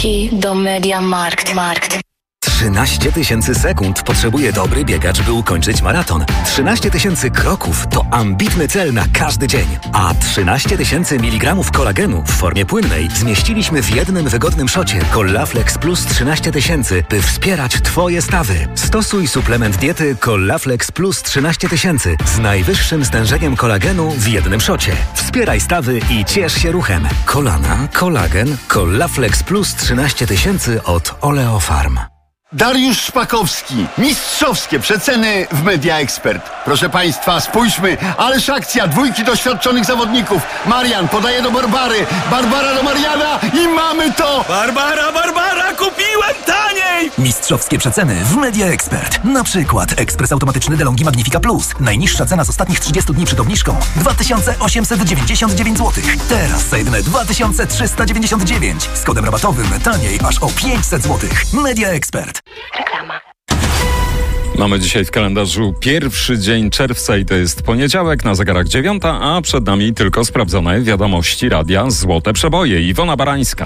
Leci do MediaMarkt. 13 000 sekund potrzebuje dobry biegacz, by ukończyć maraton. 13 000 kroków to ambitny cel na każdy dzień. A 13 000 mg kolagenu w formie płynnej zmieściliśmy w jednym wygodnym szocie Collaflex Plus 13 000, by wspierać Twoje stawy. Stosuj suplement diety Collaflex Plus 13 000 z najwyższym stężeniem kolagenu w jednym szocie. Wspieraj stawy i ciesz się ruchem. Kolana, kolagen, Collaflex Plus 13 000 od Oleofarm. Dariusz Szpakowski. Mistrzowskie przeceny w Media Expert. Proszę Państwa, spójrzmy. Ależ akcja. 2 doświadczonych zawodników. Marian podaje do Barbary. Barbara do Mariana i mamy to! Barbara, kupiłem taniej! Mistrzowskie przeceny w Media Expert. Na przykład ekspres automatyczny DeLonghi Magnifica Plus. Najniższa cena z ostatnich 30 dni przed obniżką 2899 zł. Teraz za jedyne 2399. Z kodem rabatowym taniej aż o 500 zł. Media Expert. Reklama. Mamy dzisiaj w kalendarzu pierwszy dzień czerwca i to jest poniedziałek, na zegarach 9, a przed nami tylko sprawdzone wiadomości radia Złote Przeboje. Iwona Barańska.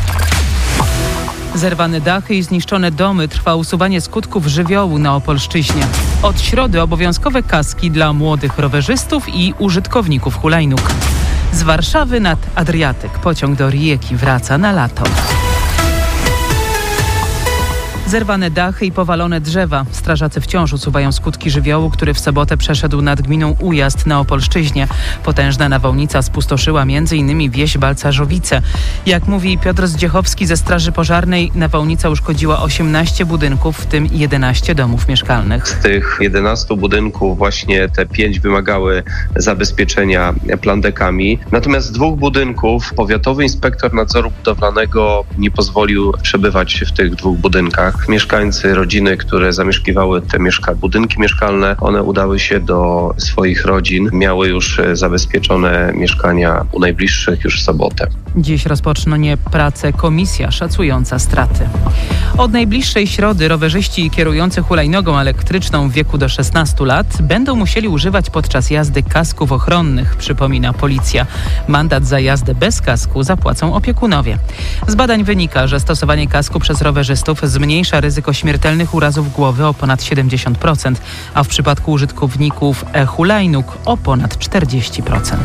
Zerwane dachy i zniszczone domy. Trwa usuwanie skutków żywiołu na Opolszczyźnie. Od środy obowiązkowe kaski dla młodych rowerzystów i użytkowników hulajnóg. Z Warszawy nad Adriatyk pociąg do Rijeki wraca na lato. Zerwane dachy i powalone drzewa. Strażacy wciąż usuwają skutki żywiołu, który w sobotę przeszedł nad gminą Ujazd na Opolszczyźnie. Potężna nawałnica spustoszyła m.in. wieś Balcarzowice. Jak mówi Piotr Zdziechowski ze Straży Pożarnej, nawałnica uszkodziła 18 budynków, w tym 11 domów mieszkalnych. Z tych 11 budynków właśnie te 5 wymagały zabezpieczenia plandekami. Natomiast z 2 budynków powiatowy inspektor nadzoru budowlanego nie pozwolił przebywać w tych 2 budynkach. Mieszkańcy, rodziny, które zamieszkiwały te budynki mieszkalne, one udały się do swoich rodzin, miały już zabezpieczone mieszkania u najbliższych już w sobotę. Dziś rozpocznie pracę komisja szacująca straty. Od najbliższej środy rowerzyści kierujący hulajnogą elektryczną w wieku do 16 lat będą musieli używać podczas jazdy kasków ochronnych, przypomina policja. Mandat za jazdę bez kasku zapłacą opiekunowie. Z badań wynika, że stosowanie kasku przez rowerzystów zmniejsza ryzyko śmiertelnych urazów głowy o ponad 70%, a w przypadku użytkowników hulajnóg o ponad 40%.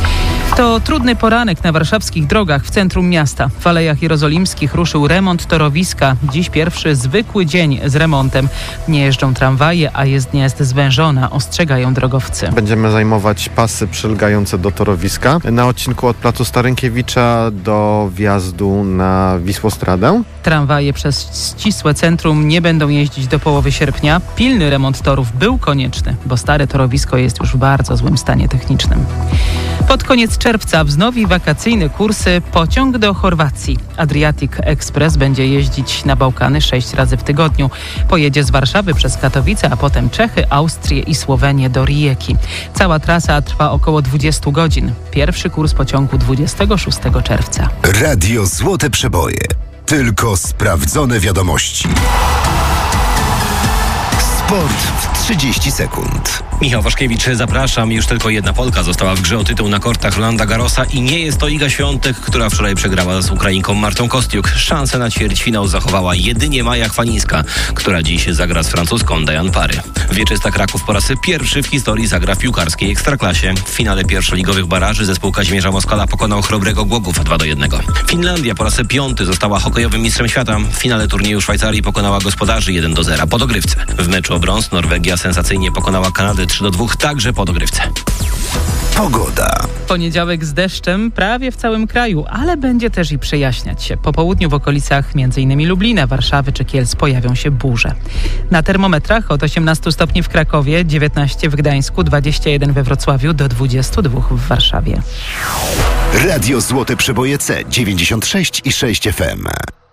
To trudny poranek na warszawskich drogach w centrum miasta. W Alejach Jerozolimskich ruszył remont torowiska. Dziś pierwszy zwykły dzień z remontem. Nie jeżdżą tramwaje, a jezdnia jest zwężona, ostrzegają drogowcy. Będziemy zajmować pasy przylegające do torowiska na odcinku od placu Starynkiewicza do wjazdu na Wisłostradę. Tramwaje przez ścisłe centrum nie będą jeździć do połowy sierpnia. Pilny remont torów był konieczny, bo stare torowisko jest już w bardzo złym stanie technicznym. Pod koniec czerwca wznowi wakacyjne kursy pociąg do Chorwacji. Adriatic Express będzie jeździć na Bałkany 6 razy w tygodniu. Pojedzie z Warszawy przez Katowice, a potem Czechy, Austrię i Słowenię do Rijeki. Cała trasa trwa około 20 godzin. Pierwszy kurs pociągu 26 czerwca. Radio Złote Przeboje. Tylko sprawdzone wiadomości. Sport w 30 sekund. Michał Waszkiewicz, zapraszam. Już tylko jedna Polka została w grze o tytuł na kortach Rolanda Garrosa i nie jest to Iga Świątek, która wczoraj przegrała z Ukrainką Martą Kostiuk. Szansę na ćwierćfinał zachowała jedynie Maja Chwalińska, która dziś zagra z francuską Diane Parry. Wieczysta Kraków po raz pierwszy w historii zagra w piłkarskiej Ekstraklasie. W finale pierwszoligowych baraży zespół Kazimierza Moskala pokonał Chrobrego Głogów 2-1. Finlandia po raz 5 została hokejowym mistrzem świata. W finale turnieju Szwajcarii pokonała gospodarzy 1-0 po dogrywce. W meczu o brąz Norwegia sensacyjnie pokonała Kanadę 3-2, także po dogrywce. Pogoda. Poniedziałek z deszczem prawie w całym kraju, ale będzie też i przejaśniać się. Po południu w okolicach m.in. Lublina, Warszawy czy Kielc pojawią się burze. Na termometrach od 18 stopni w Krakowie, 19 w Gdańsku, 21 we Wrocławiu, do 22 w Warszawie. Radio Złote Przeboje C 96,6 FM.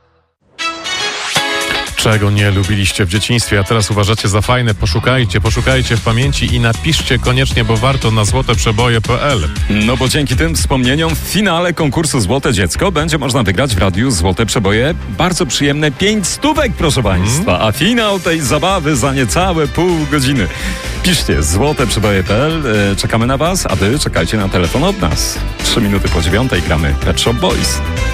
Czego nie lubiliście w dzieciństwie, a teraz uważacie za fajne, poszukajcie w pamięci i napiszcie koniecznie, bo warto, na złoteprzeboje.pl. No bo dzięki tym wspomnieniom w finale konkursu Złote Dziecko będzie można wygrać w Radiu Złote Przeboje bardzo przyjemne 5 stówek, proszę Państwa. A finał tej zabawy za niecałe pół godziny. Piszcie złoteprzeboje.pl, czekamy na Was, a Wy czekajcie na telefon od nas. 3 minuty po 9 gramy Pet Shop Boys.